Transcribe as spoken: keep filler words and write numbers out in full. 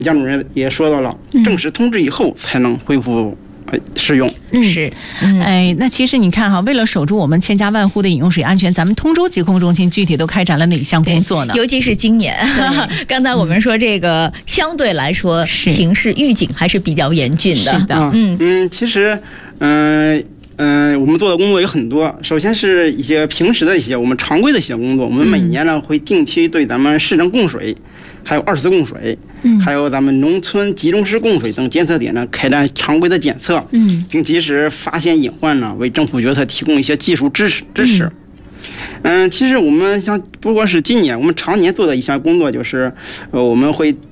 蒋主任也说到了，正式通知以后才能恢复使用。 嗯，是， 嗯，哎，那其实你看哈，为了守住我们千家万户的饮用水安全，咱们通州疾控中心具体都开展了哪项工作呢？ 尤其是今年，刚才我们说这个相对来说形势预警还是比较严峻的。 是的， 嗯嗯，其实，嗯、呃。嗯、呃，我们做的工作有很多。首先是一些平时的一些我们常规的一些工作，我们每年呢会定期对咱们市政供水，还有二次供水，嗯，还有咱们农村集中式供水等监测点呢开展常规的检测，嗯，并及时发现隐患呢，为政府决策提供一些技术支持支持。嗯、呃，其实我们像不光是今年，我们常年做的一项工作就是，呃，我们会